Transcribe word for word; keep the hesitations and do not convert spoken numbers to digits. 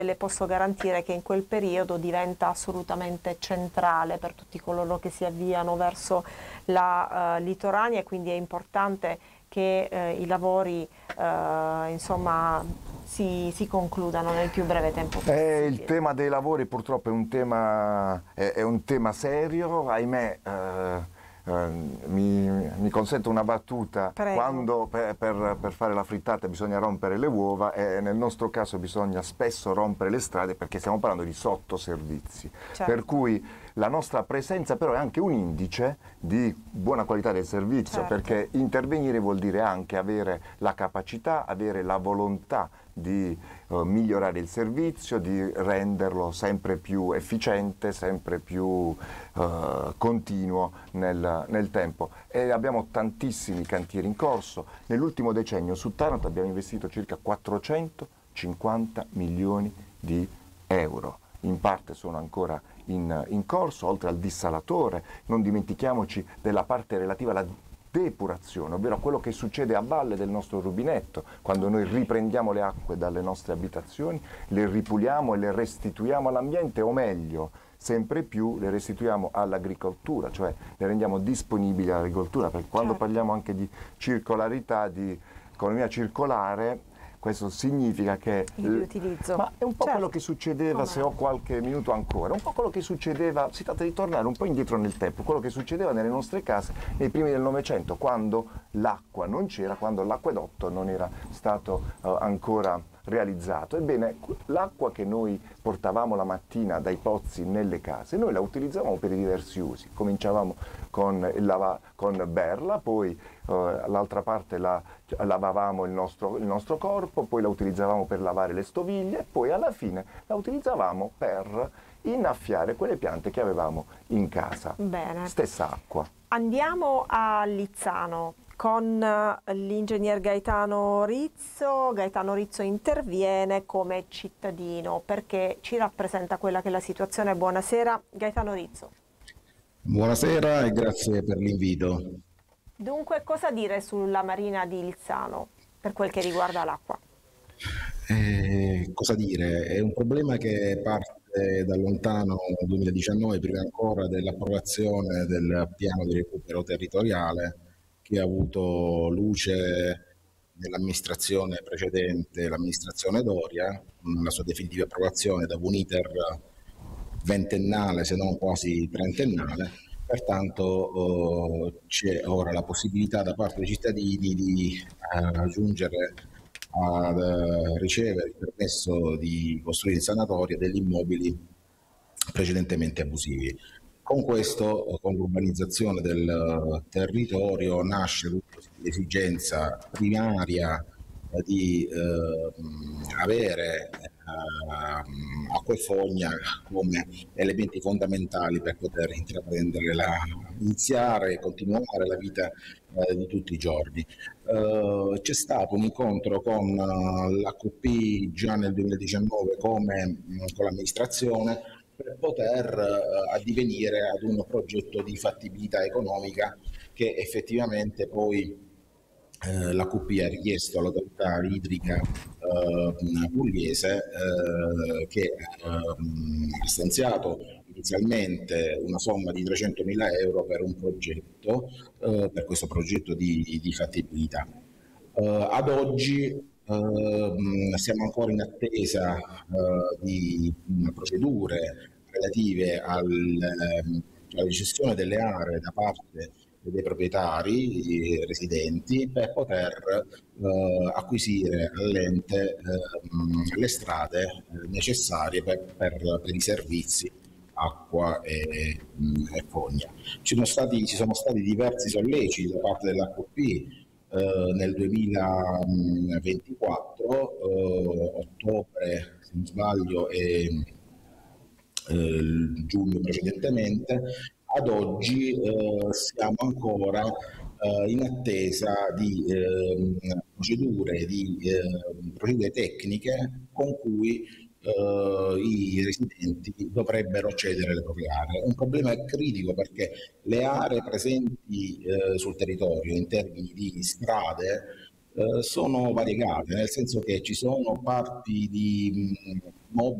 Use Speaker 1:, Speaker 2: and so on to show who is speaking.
Speaker 1: le posso garantire che in quel periodo diventa assolutamente centrale per tutti coloro che si avviano verso la uh, litoranea, e quindi è importante che eh, i lavori eh, insomma si, si concludano nel più breve tempo possibile.
Speaker 2: Eh, il tema dei lavori purtroppo è un tema, è, è un tema serio, ahimè. Eh, eh, mi, mi consento una battuta.
Speaker 1: Prego.
Speaker 2: Quando per, per, per fare la frittata bisogna rompere le uova, e nel nostro caso bisogna spesso rompere le strade, perché stiamo parlando di sottoservizi.
Speaker 1: Certo.
Speaker 2: Per cui la nostra presenza però è anche un indice di buona qualità del servizio,
Speaker 1: certo.
Speaker 2: perché intervenire vuol dire anche avere la capacità, avere la volontà di uh, migliorare il servizio, di renderlo sempre più efficiente, sempre più uh, continuo nel, nel tempo. E abbiamo tantissimi cantieri in corso. Nell'ultimo decennio su Taranto abbiamo investito circa quattrocentocinquanta milioni di euro. In parte sono ancora in, in corso, oltre al dissalatore. Non dimentichiamoci della parte relativa alla depurazione, ovvero quello che succede a valle del nostro rubinetto, quando noi riprendiamo le acque dalle nostre abitazioni, le ripuliamo e le restituiamo all'ambiente, o meglio, sempre più le restituiamo all'agricoltura, cioè le rendiamo disponibili all'agricoltura, perché quando
Speaker 1: certo.
Speaker 2: parliamo anche di circolarità, di economia circolare, questo significa che
Speaker 1: il riutilizzo.
Speaker 2: Ma è un po'
Speaker 1: certo.
Speaker 2: quello che succedeva,
Speaker 1: Come?
Speaker 2: se ho qualche minuto ancora, un po' quello che succedeva, si tratta di tornare un po' indietro nel tempo, quello che succedeva nelle nostre case nei primi del Novecento, quando l'acqua non c'era, quando l'acquedotto non era stato uh, ancora realizzato. Ebbene, l'acqua che noi portavamo la mattina dai pozzi nelle case, noi la utilizzavamo per diversi usi. Cominciavamo con, il lava, con berla, poi uh, l'altra parte la lavavamo il nostro, il nostro corpo, poi la utilizzavamo per lavare le stoviglie, e poi alla fine la utilizzavamo per innaffiare quelle piante che avevamo in casa.
Speaker 1: Bene.
Speaker 2: Stessa acqua.
Speaker 1: Andiamo a Lizzano con l'ingegner Gaetano Rizzo. Gaetano Rizzo interviene come cittadino perché ci rappresenta quella che è la situazione. Buonasera Gaetano Rizzo.
Speaker 3: Buonasera e grazie per l'invito.
Speaker 1: Dunque, cosa dire sulla marina di Lizzano per quel che riguarda l'acqua?
Speaker 3: Eh, cosa dire? È un problema che parte da lontano duemiladiciannove, prima ancora dell'approvazione del piano di recupero territoriale, che ha avuto luce nell'amministrazione precedente, l'amministrazione Doria, la sua definitiva approvazione dopo un iter ventennale, se non quasi trentennale. Pertanto eh, c'è ora la possibilità da parte dei cittadini di eh, giungere a eh, ricevere il permesso di costruire in sanatoria degli immobili precedentemente abusivi. Con questo, con l'urbanizzazione del territorio, nasce l'esigenza primaria di eh, avere eh, acqua e fogna come elementi fondamentali per poter intraprendere la, iniziare e continuare la vita eh, di tutti i giorni. Eh, c'è stato un incontro con uh, l'A Q P già nel duemiladiciannove come mh, con l'amministrazione, per poter uh, addivenire ad un progetto di fattibilità economica che effettivamente poi Eh, la Q P ha richiesto all'autorità idrica eh, pugliese eh, che eh, ha stanziato inizialmente una somma di trecentomila euro per un progetto, eh, per questo progetto di, di fattibilità. Eh, ad oggi eh, siamo ancora in attesa eh, di procedure relative al, alla gestione delle aree da parte dei proprietari residenti per poter eh, acquisire all'ente eh, le strade eh, necessarie per, per, per i servizi acqua e, e fogna. Ci sono stati, ci sono stati diversi solleciti da parte dell'A Q P eh, nel duemilaventiquattro, eh, ottobre se non sbaglio e eh, giugno precedentemente. Ad oggi eh, siamo ancora eh, in attesa di eh, procedure, di eh, procedure tecniche con cui eh, i residenti dovrebbero cedere le proprie aree. Un problema critico perché le aree presenti eh, sul territorio in termini di strade eh, sono variegate, nel senso che ci sono parti di mh, mobili